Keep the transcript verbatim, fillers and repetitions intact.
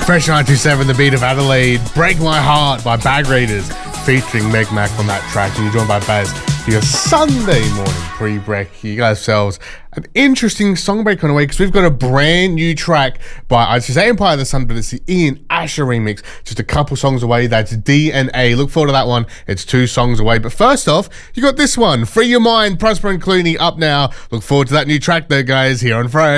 Fresh nine two seven, The Beat of Adelaide, Break My Heart by Bag Raiders, featuring Meg Mac on that track. And you're joined by Baz for your Sunday morning pre-break. You guys yourselves an interesting song break on the way, because we've got a brand new track by, I should say Empire of the Sun, but it's the Ian Asher remix, just a couple songs away. That's D N A. Look forward to that one. It's two songs away. But first off, you got this one, Free Your Mind, Prosper and Clooney, up now. Look forward to that new track though, guys, here on Fresh.